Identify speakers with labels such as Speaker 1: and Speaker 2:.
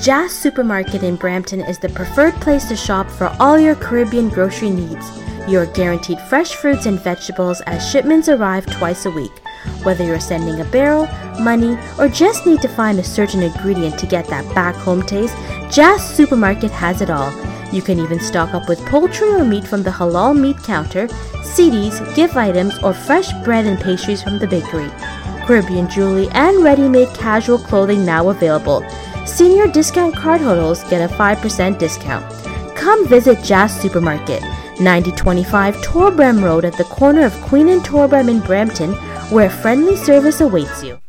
Speaker 1: Jazz Supermarket in Brampton is the preferred place to shop for all your Caribbean grocery needs. You are guaranteed fresh fruits and vegetables as shipments arrive twice a week. Whether you're sending a barrel, money, or just need to find a certain ingredient to get that back-home taste, Jazz Supermarket has it all. You can even stock up with poultry or meat from the halal meat counter, CDs, gift items, or fresh bread and pastries from the bakery. Caribbean jewelry and ready-made casual clothing now available. Senior discount card holders get a 5% discount. Come visit Jazz Supermarket, 9025 Torbram Road at the corner of Queen and Torbram in Brampton, where friendly service awaits you.